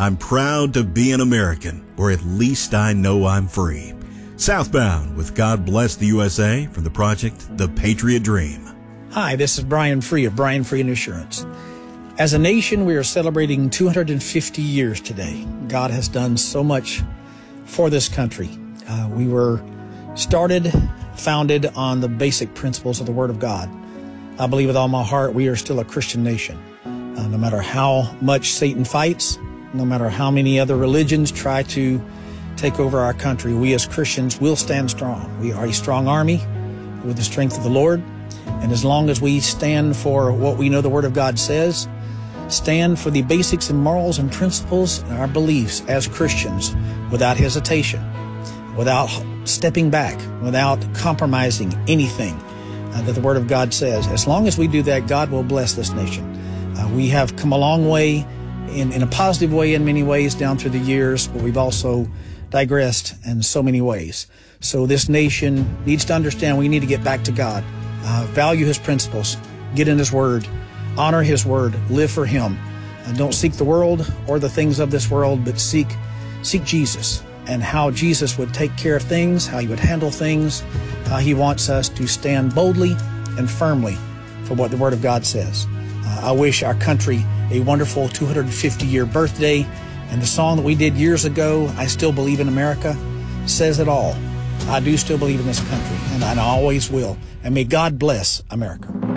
I'm proud to be an American, or at least I know I'm free. Southbound with God Bless the USA from the project The Patriot Dream. Hi, this is Brian Free of Brian Free Insurance. As a nation, we are celebrating 250 years today. God has done so much for this country. We were founded on the basic principles of the Word of God. I believe with all my heart we are still a Christian nation. No matter how much Satan fights, no matter how many other religions try to take over our country, we as Christians will stand strong. We are a strong army with the strength of the Lord. And as long as we stand for what we know the Word of God says, stand for the basics and morals and principles and our beliefs as Christians without hesitation, without stepping back, without compromising anything that the Word of God says. As long as we do that, God will bless this nation. We have come a long way in a positive way in many ways down through the years, but we've also digressed in so many ways. So this nation needs to understand we need to get back to God, value His principles, get in His Word, honor His Word, live for Him. Don't seek the world or the things of this world, but seek Jesus and how Jesus would take care of things, how He would handle things, how He wants us to stand boldly and firmly for what the Word of God says. I wish our country a wonderful 250-year birthday. And the song that we did years ago, I Still Believe in America, says it all. I do still believe in this country, and I always will. And may God bless America.